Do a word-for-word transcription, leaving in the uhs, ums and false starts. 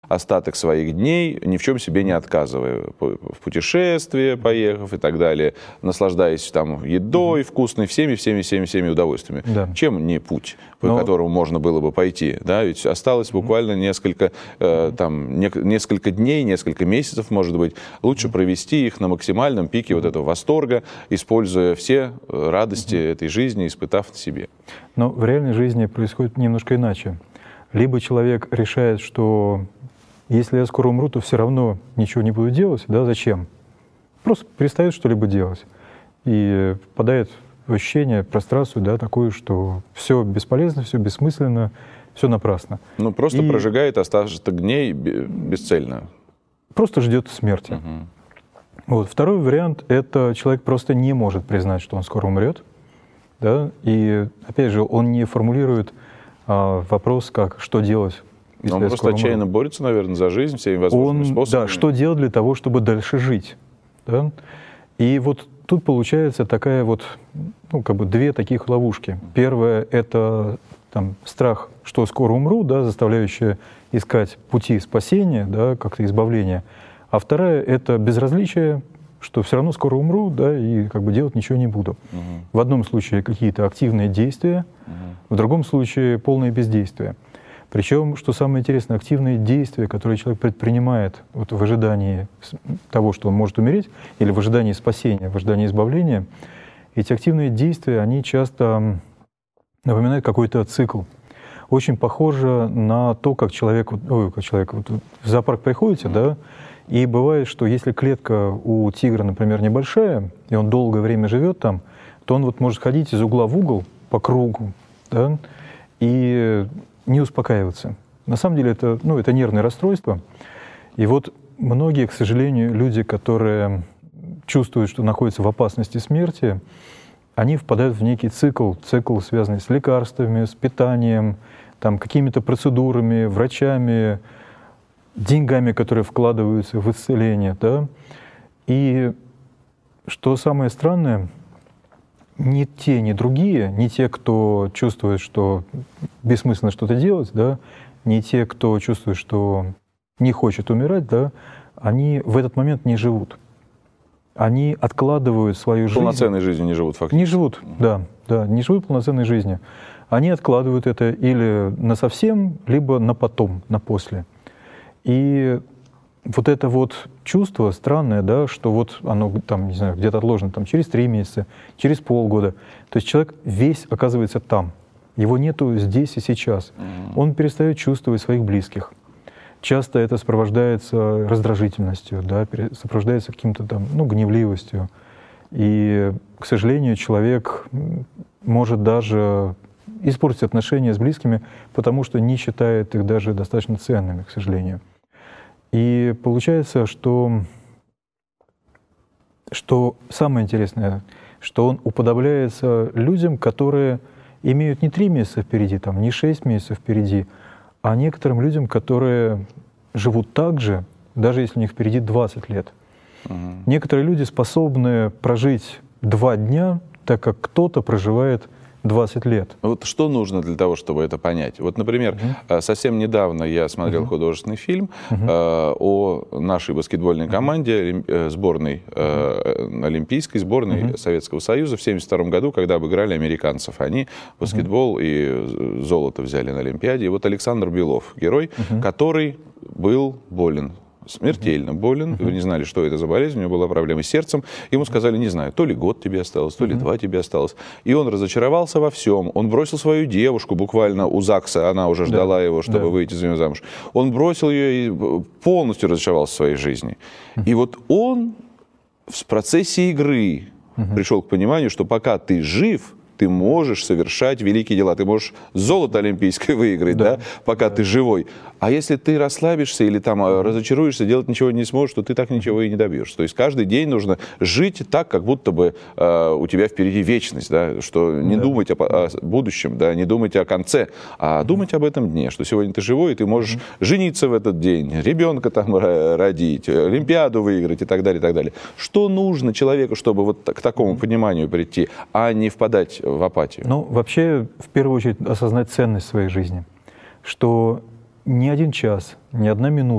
остаток своих дней, ни в чем себе не отказывая. В путешествие поехав и так далее, наслаждаясь там едой вкусной, всеми, всеми, всеми, всеми удовольствиями. Да. Чем не путь, по Но... которому можно было бы пойти? Да? Ведь осталось буквально несколько, э, там, не, несколько дней, несколько месяцев, может быть. Лучше провести их на максимальном пике вот этого восторга, используя все радости этой жизни, испытав на себе. Но в реальной жизни происходит немножко иначе. Либо человек решает, что если я скоро умру, то все равно ничего не буду делать, да, зачем? Просто перестает что-либо делать и впадает в ощущение, прострацию, да, такую, что все бесполезно, все бессмысленно, все напрасно. Ну, просто и прожигает остаток дней бесцельно. Просто ждет смерти. Угу. Вот. Второй вариант — это человек просто не может признать, что он скоро умрет, да, и, опять же, он не формулирует а, вопрос, как, что делать. Но он просто отчаянно умру. борется, наверное, за жизнь всеми возможными он, способами. Да, что делать для того, чтобы дальше жить. Да? И вот тут получается такая вот, ну, как бы две таких ловушки. Первая — это там, страх, что скоро умру, да, заставляющая искать пути спасения, да, как-то избавления. А вторая — это безразличие, что все равно скоро умру, да, и как бы делать ничего не буду. Угу. В одном случае какие-то активные действия, угу. в другом случае полное бездействие. Причем, что самое интересное, активные действия, которые человек предпринимает вот в ожидании того, что он может умереть, или в ожидании спасения, в ожидании избавления, эти активные действия, они часто напоминают какой-то цикл. Очень похоже на то, как человек, ой, как человек вот в зоопарк приходите, да, и бывает, что если клетка у тигра, например, небольшая, и он долгое время живет там, то он вот может ходить из угла в угол по кругу, да, и не успокаиваться. На самом деле это, ну, это нервное расстройство. И вот многие, к сожалению, люди, которые чувствуют, что находятся в опасности смерти, они впадают в некий цикл, цикл, связанный с лекарствами, с питанием, там, какими-то процедурами, врачами, деньгами, которые вкладываются в исцеление. Да? И что самое странное, ни те, ни другие, ни те, кто чувствует, что бессмысленно что-то делать, да, ни те, кто чувствует, что не хочет умирать, да, они в этот момент не живут. Они откладывают свою жизнь. Полноценной жизнью не живут фактически. Не живут, да, да, не живут полноценной жизнью. Они откладывают это или на совсем, либо на потом, на после. И вот это вот чувство странное, да, что вот оно там, не знаю, где-то отложено там, через три месяца, через полгода. То есть человек весь оказывается там. Его нету здесь и сейчас. Mm-hmm. Он перестает чувствовать своих близких. Часто это сопровождается раздражительностью, да, сопровождается каким-то там, ну, гневливостью. И, к сожалению, человек может даже испортить отношения с близкими, потому что не считает их даже достаточно ценными, к сожалению. И получается, что, что самое интересное, что он уподобляется людям, которые имеют не три месяца впереди, там, не шесть месяцев впереди, а некоторым людям, которые живут так же, даже если у них впереди двадцать лет. Угу. Некоторые люди способны прожить два дня, так как кто-то проживает двадцать лет. Вот что нужно для того, чтобы это понять? Вот, например, uh-huh. совсем недавно я смотрел uh-huh. художественный фильм uh-huh. э, о нашей баскетбольной команде, э, сборной, э, олимпийской сборной uh-huh. Советского Союза в семьдесят втором году, когда обыграли американцев. Они баскетбол uh-huh. и золото взяли на Олимпиаде. И вот Александр Белов, герой, uh-huh. который был болен. Смертельно болен, uh-huh. вы не знали, что это за болезнь, у него была проблема с сердцем. Ему сказали, не знаю, то ли год тебе осталось, то ли uh-huh. два тебе осталось. И он разочаровался во всем. Он бросил свою девушку буквально у ЗАГСа, она уже ждала да. его, чтобы да. выйти за нее замуж. Он бросил ее и полностью разочаровался в своей жизни. Uh-huh. И вот он в процессе игры uh-huh. пришел к пониманию, что пока ты жив, ты можешь совершать великие дела, ты можешь золото олимпийское выиграть, да, да пока да. ты живой. А если ты расслабишься или там разочаруешься, делать ничего не сможешь, то ты так ничего и не добьешься. То есть каждый день нужно жить так, как будто бы э, у тебя впереди вечность, да, что не да. думать о, о будущем, да, не думать о конце, а думать об этом дне, что сегодня ты живой, и ты можешь mm-hmm. жениться в этот день, ребенка там родить, Олимпиаду выиграть и так далее, и так далее. Что нужно человеку, чтобы вот к такому пониманию прийти, а не впадать в апатию? Ну, вообще, в первую очередь, осознать ценность своей жизни, что ни один час, ни одна минута